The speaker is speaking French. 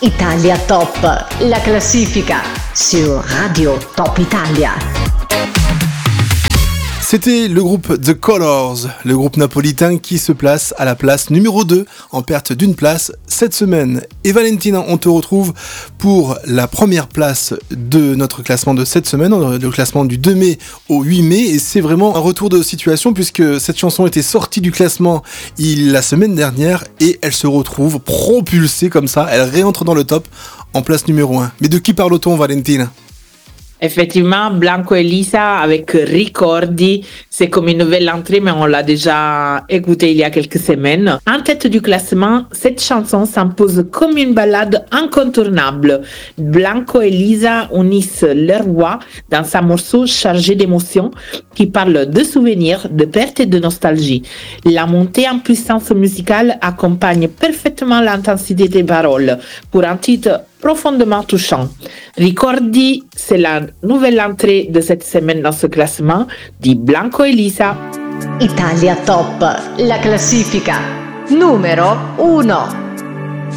Italia Top, la classifica sur Radio Top Italia. C'était le groupe The Colors, le groupe napolitain qui se place à la place numéro 2 en perte d'une place cette semaine. Et Valentina, on te retrouve pour la première place de notre classement de cette semaine, le classement du 2 mai au 8 mai. Et c'est vraiment un retour de situation puisque cette chanson était sortie du classement la semaine dernière et elle se retrouve propulsée comme ça, elle réentre dans le top en place numéro 1. Mais de qui parle-t-on, Valentina ? Effectivement, Blanco et Lisa avec Ricordi, c'est comme une nouvelle entrée, mais on l'a déjà écouté il y a quelques semaines. En tête du classement, cette chanson s'impose comme une ballade incontournable. Blanco et Lisa unissent leur voix dans un morceau chargé d'émotions qui parle de souvenirs, de perte et de nostalgie. La montée en puissance musicale accompagne parfaitement l'intensité des paroles pour un titre profondément touchant. Ricordi, c'est la nouvelle entrée de cette semaine dans ce classement di Blanco e Lisa. Italia Top, la classifica numero 1.